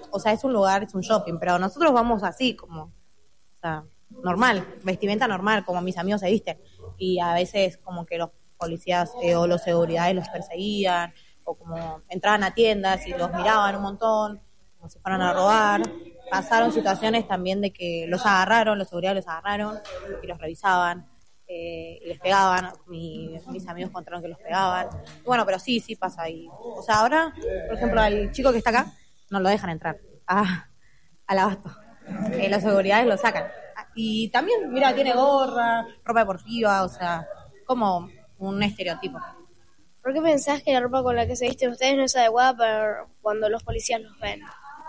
o sea, es un lugar, es un shopping, pero nosotros vamos así, como, o sea, normal, vestimenta normal, como mis amigos se visten. Y a veces como que los policías o los seguridades los perseguían, o como entraban a tiendas y los miraban un montón, como si fueran a robar. Pasaron situaciones también de que los agarraron, los seguridades los agarraron y los revisaban. Y les pegaban, mis amigos contaron que los pegaban. Bueno, pero sí pasa ahí. O sea, ahora, por ejemplo, al chico que está acá, no lo dejan entrar al abasto. Las seguridades lo sacan. Y también, mira, tiene gorra, ropa deportiva, o sea, como un estereotipo. ¿Por qué pensás que la ropa con la que se visten ustedes no es adecuada para cuando los policías los ven?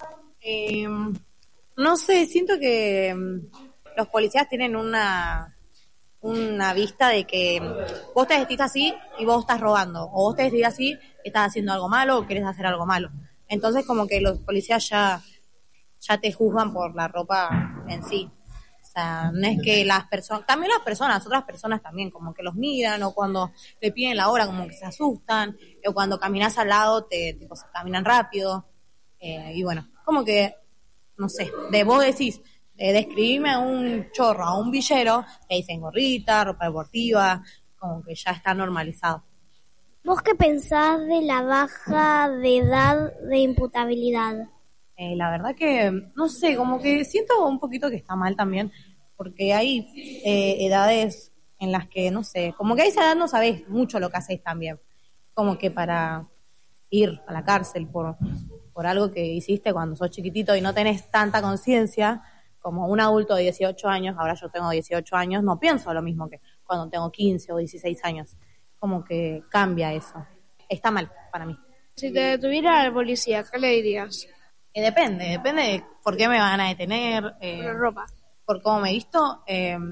No sé, siento que los policías tienen una vista de que vos te vestís así y vos estás robando, o vos te vestís así y estás haciendo algo malo o querés hacer algo malo. Entonces como que los policías ya te juzgan por la ropa en sí. O sea, no es que las personas, también las personas, otras personas también, como que los miran, o cuando te piden la hora como que se asustan, o cuando caminas al lado tipo, caminan rápido. Y bueno, como que, no sé, vos decís, describime a un chorro, a un villero, te dicen gorrita, ropa deportiva, como que ya está normalizado. ¿Vos qué pensás de la baja de edad de imputabilidad? La verdad que, no sé, como que siento un poquito que está mal también, porque hay edades en las que, no sé, como que a esa edad no sabés mucho lo que hacés también. Como que para ir a la cárcel por algo que hiciste cuando sos chiquitito y no tenés tanta conciencia, como un adulto de 18 años, ahora yo tengo 18 años, no pienso lo mismo que cuando tengo 15 o 16 años. Como que cambia eso. Está mal para mí. Si te detuviera la policía, ¿qué le dirías? Depende de por qué me van a detener. Por ropa. Por cómo me visto.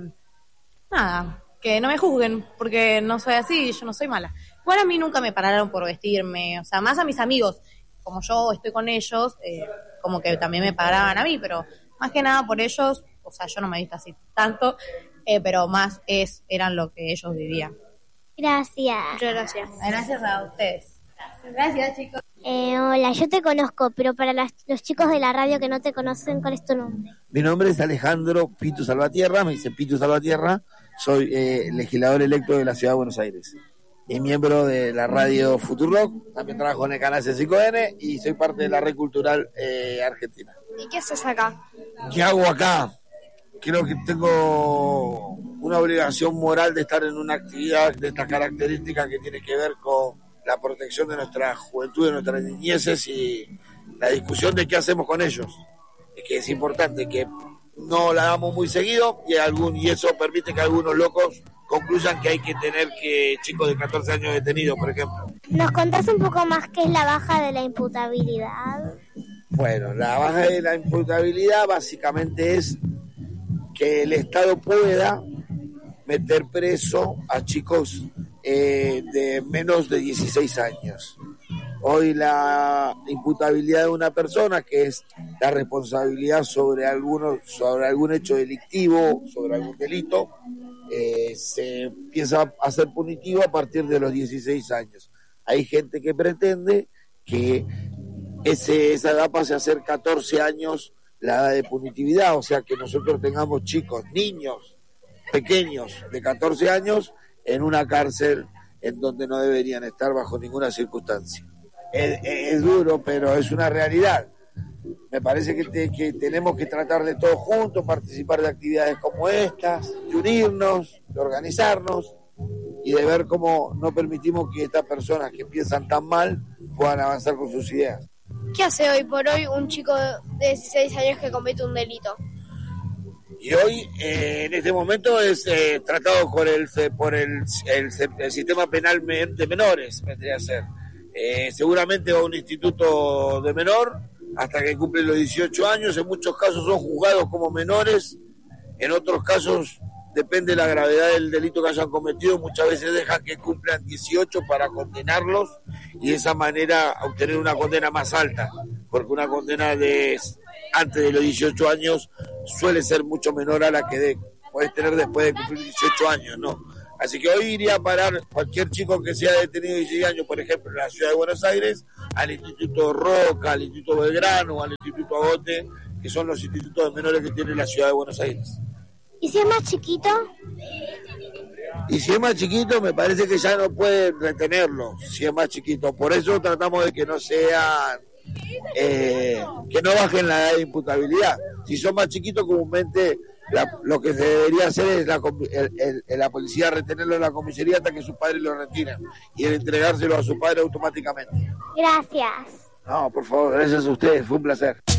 Nada, que no me juzguen, porque no soy así, yo no soy mala. Igual a mí nunca me pararon por vestirme, o sea, más a mis amigos. Como yo estoy con ellos, como que también me paraban a mí, pero más que nada por ellos, o sea, yo no me visto así tanto, pero más eran lo que ellos vivían. Gracias. Muchas gracias. Gracias a ustedes. Gracias, chicos. Hola, yo te conozco, pero para los chicos de la radio que no te conocen, ¿cuál es tu nombre? Mi nombre es Alejandro Pitu Salvatierra, me dice Pitu Salvatierra, soy legislador electo de la Ciudad de Buenos Aires y miembro de la radio Futurock, también trabajo en el canal C5N y soy parte de la red cultural argentina. ¿Y qué haces acá? ¿Qué hago acá? Creo que tengo una obligación moral de estar en una actividad de estas características que tiene que ver con la protección de nuestra juventud, de nuestras niñeces y la discusión de qué hacemos con ellos. Es que es importante que no la hagamos muy seguido y eso permite que algunos locos concluyan que hay que tener chicos de 14 años detenidos, por ejemplo. ¿Nos contás un poco más qué es la baja de la imputabilidad? Bueno, la baja de la imputabilidad básicamente es que el Estado pueda meter preso a chicos de menos de 16 años. Hoy la imputabilidad de una persona, que es la responsabilidad sobre algún hecho delictivo, sobre algún delito, se empieza a ser punitivo a partir de los 16 años. Hay gente que pretende que esa edad pase a ser 14 años la edad de punitividad, o sea que nosotros tengamos chicos, niños pequeños de 14 años en una cárcel en donde no deberían estar bajo ninguna circunstancia. Es duro, pero es una realidad. Me parece que tenemos que tratar de todos juntos, participar de actividades como estas, de unirnos, de organizarnos y de ver cómo no permitimos que estas personas que piensan tan mal puedan avanzar con sus ideas. ¿Qué hace hoy por hoy un chico de 16 años que comete un delito? Y hoy, en este momento, es tratado por el sistema penal de menores, vendría a ser. Seguramente va a un instituto de menor hasta que cumple los 18 años. En muchos casos son juzgados como menores, en otros casos depende de la gravedad del delito que hayan cometido, muchas veces dejan que cumplan 18 para condenarlos y de esa manera obtener una condena más alta, porque una condena antes de los 18 años suele ser mucho menor a la que puedes tener después de cumplir 18 años, ¿no? Así que hoy iría a parar cualquier chico que sea detenido de 16 años, por ejemplo, en la Ciudad de Buenos Aires, al Instituto Roca, al Instituto Belgrano, al Instituto Agote, que son los institutos de menores que tiene la ciudad de Buenos Aires. ¿Y si es más chiquito? Y si es más chiquito, me parece que ya no pueden retenerlo, si es más chiquito. Por eso tratamos de que no sean, que no bajen la edad de imputabilidad. Si son más chiquitos, comúnmente lo que se debería hacer es la policía retenerlo en la comisaría hasta que sus padres lo retiren y el entregárselo a su padre automáticamente. Gracias. No, por favor, gracias a ustedes, fue un placer.